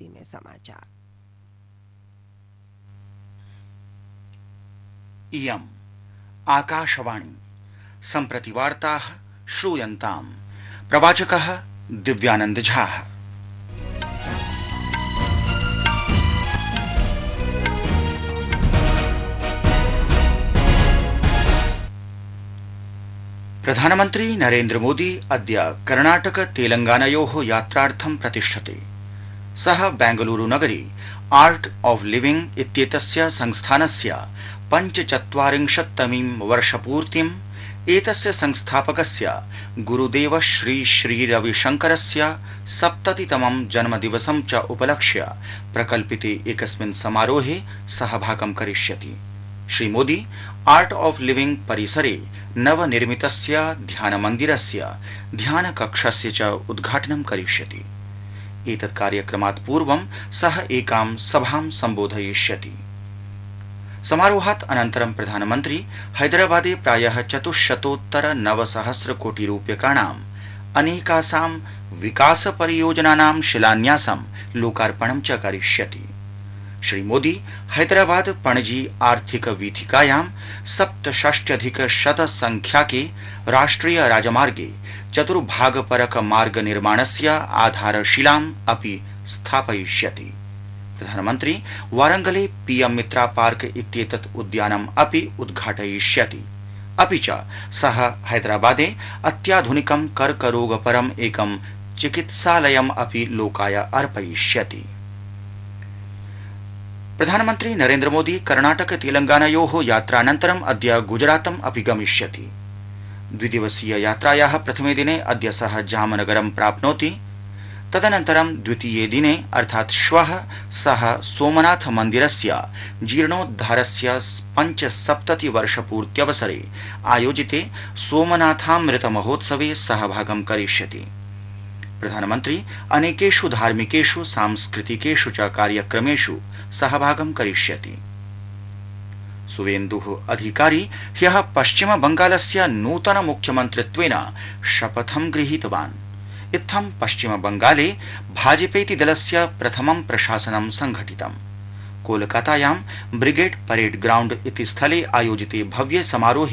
हिंदी में समाचार। इयम् आकाशवाणी सम्प्रति वार्ताः श्रूयन्ताम्। प्रवाचकः दिव्यानंद झा। प्रधानमन्त्री नरेन्द्र मोदी अद्य कर्णाटक तेलंगानयोः यात्रार्थं प्रतिष्ठते। सः बेंगलुरु नगरे आर्ट ऑफ लिविंग इत्येतस्य संस्थानस्य 45तमीं वर्षपूर्तिम् एतस्य संस्थापकस्य गुरुदेव श्री श्री रविशंकरस्य 70तमं जन्मदिवसं च उपलक्ष्य प्रकल्पिते एकस्मिन् समारोहे सहभागं करिष्यति। Shri Modi art of living परिसरे नवनिर्मितस्य ध्यानमन्दिरस्य ध्यानकक्षस्य च उद्घाटनं करिष्यति। एतत् कार्यक्रमात् पूर्वं सः एकां सभां सम्बोधयिष्यति। समारोहात् अनन्तरं प्रधानमन्त्री हैदराबादे प्रायः 400-900 कोटि रूप्यकाणाम् अनेकासां विकासपरियोजनानां शिलान्यासं लोकार्पणं च करिष्यति। श्री मोदी हैदराबाद पणजी आर्थिक वीथिकायां 67,100 संख्याके राष्ट्रिय राजमार्गे चतुर्भागपरक मार्ग निर्माणस्य आधारशिलाम् अपि स्थापयिष्यति। प्रधानमन्त्री वारंगले पीएम मित्रा पार्क इत्येतत् उद्यानम् अपि उद्घाटयिष्यति। अपि च सः हैदराबादे अत्याधुनिकं कर्करोगपरम् एकं चिकित्सालयम् अपि लोकाय अर्पयिष्यति। प्रधानमन्त्री नरेन्द्र मोदी कर्णाटक तेलंगानयोः यात्रानन्तरम् अद्य गुजरातम् अपि गमिष्यति। द्विदिवसीय यात्रायाः प्रथमे दिने अद्य सः जामनगरं प्राप्नोति। तदनन्तरं द्वितीये दिने अर्थात् श्वः सः सोमनाथ मन्दिरस्य जीर्णोद्धारस्य 75 वर्षपूर्त्यवसरे आयोजिते सोमनाथामृत महोत्सवे सहभागं करिष्यति। प्रधानमन्त्री अनेकेषु धार्मिकेषु सांस्कृतिकेषु च कार्यक्रमेषु सहभागं करिष्यति। सुवेन्दुः अधिकारी ह्यः पश्चिम बंगालस्य नूतन मुख्यमन्त्रित्वेन शपथं गृहीतवान्। इत्थं पश्चिम बंगाले भाजपेति दलस्य प्रथमं प्रशासनं संघटितम्। कोलकातायां ब्रिगेड परेड ग्राउंड इति स्थले आयोजिते भव्य समारोहे